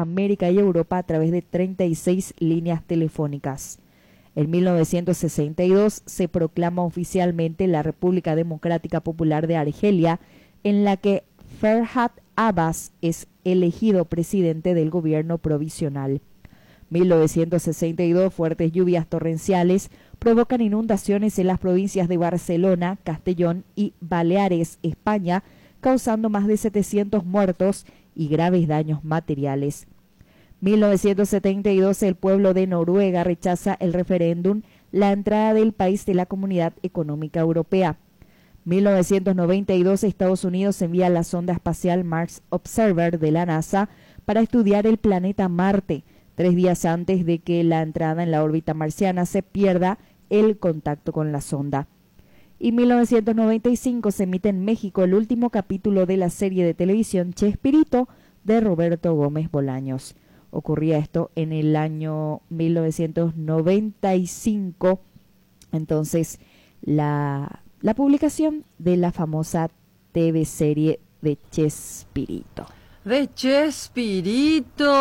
América y Europa a través de 36 líneas telefónicas. En 1962 se proclama oficialmente la República Democrática Popular de Argelia, en la que Ferhat Abbas es elegido presidente del gobierno provisional. 1962, fuertes lluvias torrenciales provocan inundaciones en las provincias de Barcelona, Castellón y Baleares, España, causando más de 700 muertos y graves daños materiales. 1972, el pueblo de Noruega rechaza el referéndum, la entrada del país de la Comunidad Económica Europea. 1992, Estados Unidos envía la sonda espacial Mars Observer de la NASA para estudiar el planeta Marte, 3 días antes de que la entrada en la órbita marciana se pierda el contacto con la sonda. Y 1995 se emite en México el último capítulo de la serie de televisión Chespirito de Roberto Gómez Bolaños. Ocurría esto en el año 1995, entonces la publicación de la famosa TV serie de Chespirito. De Chespirito.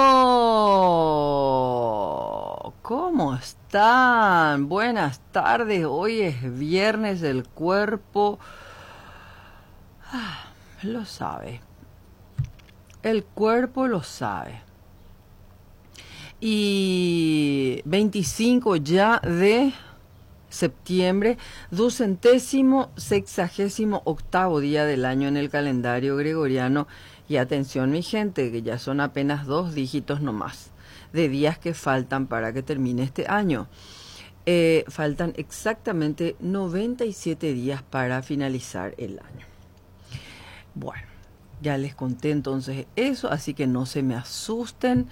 ¿Cómo están? Buenas tardes. Hoy es viernes, el cuerpo lo sabe. El cuerpo lo sabe. Y 25 ya de septiembre, 268º día del año en el calendario gregoriano. Y atención mi gente, que ya son apenas 2 dígitos nomás de días que faltan para que termine este año. Faltan exactamente 97 días para finalizar el año. Bueno, ya les conté entonces eso, así que no se me asusten.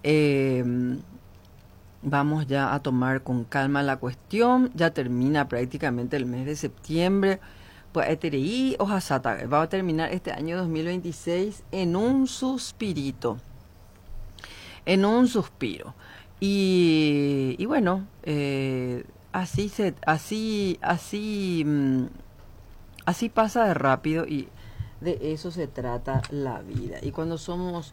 Vamos ya a tomar con calma la cuestión. Ya termina prácticamente el mes de septiembre. Pues va a terminar este año 2026 en un suspiro. Y bueno, así pasa de rápido, y de eso se trata la vida. Y cuando somos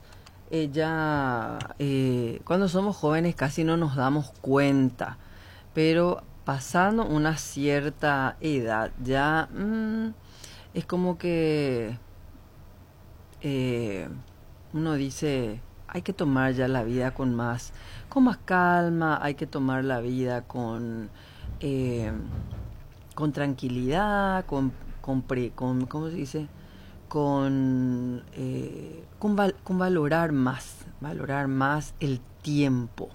cuando somos jóvenes casi no nos damos cuenta, pero pasando una cierta edad ya es como que uno dice, hay que tomar ya la vida con más calma, hay que tomar la vida con tranquilidad, con ¿cómo se dice? Con valorar más el tiempo.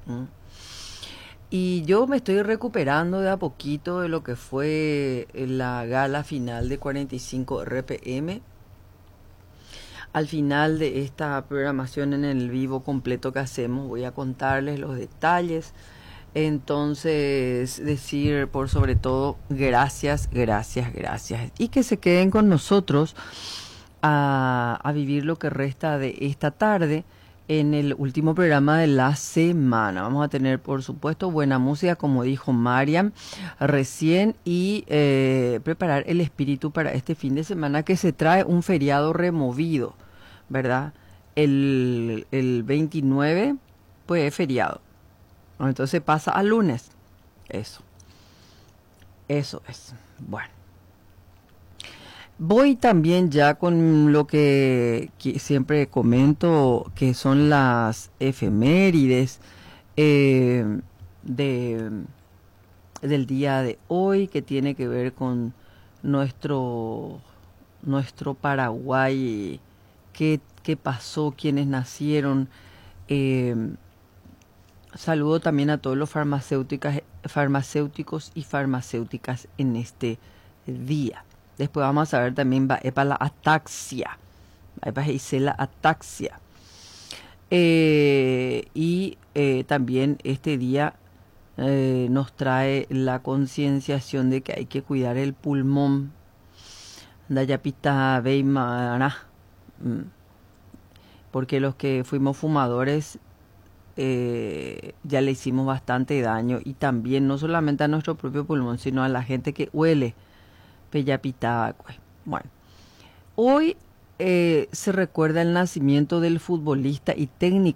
Y yo me estoy recuperando de a poquito de lo que fue la gala final de 45 RPM. Al final de esta programación en el vivo completo que hacemos, voy a contarles los detalles. Entonces, decir por sobre todo gracias. Y que se queden con nosotros a vivir lo que resta de esta tarde en el último programa de la semana. Vamos a tener, por supuesto, buena música, como dijo Mariam recién, y preparar el espíritu para este fin de semana que se trae un feriado removido, ¿verdad? El 29, pues es feriado. Entonces pasa al lunes. Eso es. Bueno. Voy también ya con lo que siempre comento, que son las efemérides del día de hoy, que tiene que ver con nuestro Paraguay, qué pasó, quiénes nacieron. Saludo también a todos los farmacéuticos y farmacéuticas en este día. Después vamos a ver también para la ataxia. La ataxia. Y también este día nos trae la concienciación de que hay que cuidar el pulmón. Dayapita Beimana. Porque los que fuimos fumadores ya le hicimos bastante daño. Y también no solamente a nuestro propio pulmón, sino a la gente que huele. Bueno, hoy se recuerda el nacimiento del futbolista y técnico